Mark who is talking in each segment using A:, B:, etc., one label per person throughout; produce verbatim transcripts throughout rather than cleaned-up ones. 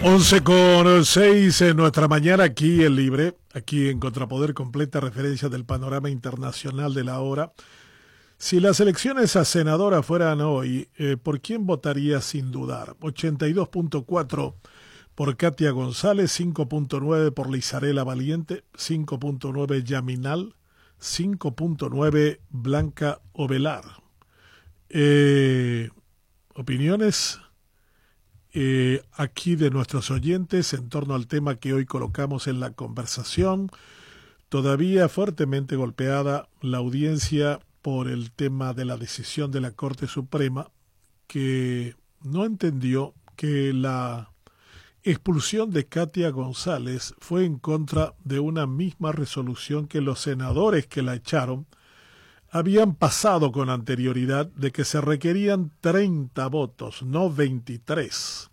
A: once con seis en nuestra mañana aquí en Libre, aquí en Contrapoder, completa referencia del panorama internacional de la hora. Si las elecciones a senadora fueran hoy, eh, ¿por quién votaría sin dudar? ochenta y dos punto cuatro por Katia González, cinco punto nueve por Lizarela Valiente, cinco punto nueve Yaminal, cinco punto nueve Blanca Ovelar. Eh, ¿Opiniones eh, aquí de nuestros oyentes en torno al tema que hoy colocamos en la conversación? Todavía fuertemente golpeada la audiencia por el tema de la decisión de la Corte Suprema, que no entendió que la expulsión de Katia González fue en contra de una misma resolución que los senadores que la echaron habían pasado con anterioridad, de que se requerían treinta votos, no veintitrés.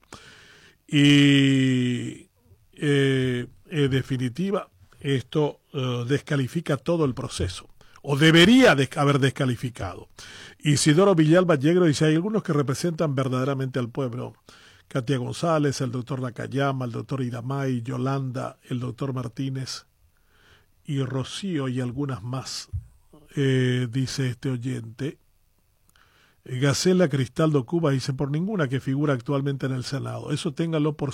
A: Y eh, en definitiva, esto eh, descalifica todo el proceso, o debería de haber descalificado. Isidoro Villalba Yegro dice: hay algunos que representan verdaderamente al pueblo. Katia González, el doctor Nakayama, el doctor Iramay, Yolanda, el doctor Martínez y Rocío y algunas más, eh, dice este oyente. Gacela Cristaldo Cuba dice: por ninguna que figura actualmente en el Senado. Eso téngalo por